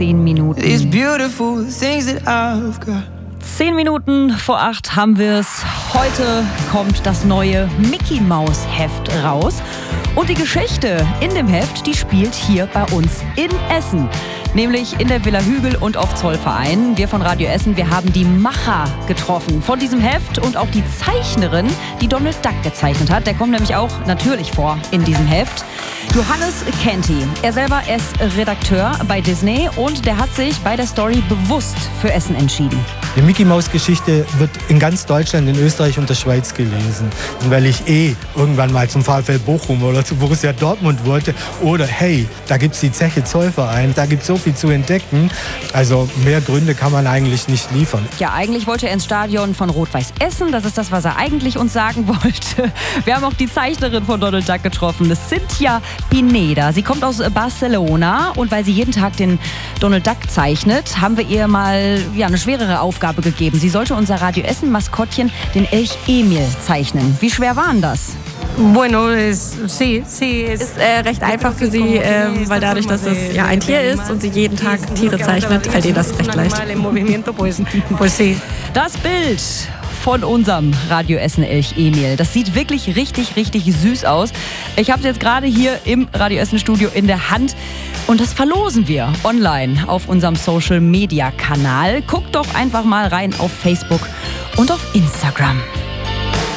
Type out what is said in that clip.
10 Minuten. 10 Minuten vor 8 haben wir es. Heute kommt das neue Mickey Maus Heft raus. Und die Geschichte in dem Heft, die spielt hier bei uns in Essen. Nämlich in der Villa Hügel und auf Zollverein. Wir von Radio Essen, wir haben die Macher getroffen von diesem Heft und auch die Zeichnerin, die Donald Duck gezeichnet hat. Der kommt nämlich auch natürlich vor in diesem Heft. Johannes Canty. Er selber ist Redakteur bei Disney und der hat sich bei der Story bewusst für Essen entschieden. Die Mickey-Maus-Geschichte wird in ganz Deutschland, in Österreich und der Schweiz gelesen. Und weil ich irgendwann mal zum VfL Bochum oder zu Borussia Dortmund wollte oder hey, da gibt's die Zeche Zollverein, da gibt's so viel zu entdecken. Also mehr Gründe kann man eigentlich nicht liefern. Ja, eigentlich wollte er ins Stadion von Rot-Weiß Essen. Das ist das, was er eigentlich uns sagen wollte. Wir haben auch die Zeichnerin von Donald Duck getroffen, das Cynthia Pineda. Sie kommt aus Barcelona und weil sie jeden Tag den Donald Duck zeichnet, haben wir ihr mal eine schwerere Aufgabe gegeben. Sie sollte unser Radio Essen Maskottchen, den Elch Emil, zeichnen. Wie schwer war denn das? Bueno, ist recht einfach für sie, weil dadurch, dass es ein Tier ist und sie jeden Tag Tiere zeichnet, fällt ihr das recht leicht. Das Bild von unserem Radio Essen Elch Emil. Das sieht wirklich richtig, richtig süß aus. Ich habe es jetzt gerade hier im Radio Essen Studio in der Hand und das verlosen wir online auf unserem Social Media Kanal. Guckt doch einfach mal rein auf Facebook und auf Instagram.